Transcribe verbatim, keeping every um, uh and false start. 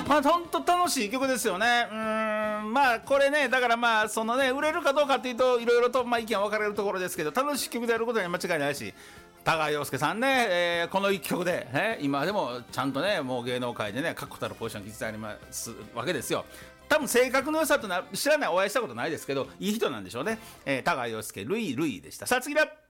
まあ本当楽しい曲ですよね。うーん、まあこれね、だからまあそのね、売れるかどうかっていうといろいろとまあ意見分かれるところですけど、楽しい曲であることには間違いないし、田川陽介さんね、えーこの一曲で、ね、今でもちゃんとね、もう芸能界でね、確固たるポジションに実在ありますわけですよ。多分性格の良さというのは知らない、お会いしたことないですけど、いい人なんでしょうね。えー、田川陽介、ルイルイでした。さあ次だ。